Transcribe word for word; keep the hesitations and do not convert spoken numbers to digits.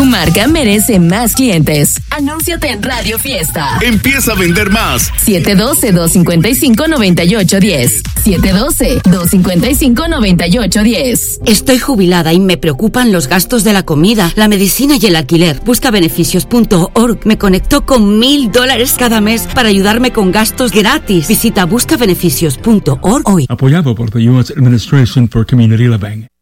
marca merece más clientes. Anúnciate en Radio Fiesta. Empieza a vender más. siete uno dos, dos cinco cinco, nueve ocho uno cero. siete uno dos, dos cinco cinco, nueve ocho uno cero. Estoy jubilada y me preocupan los gastos de la comida, la medicina y el alquiler. Busca Beneficios punto org me conectó con mil dólares cada mes para ayudarme con gastos gratis. Visita busca beneficios punto org hoy. Apoyado por the U S Administration for Community Living.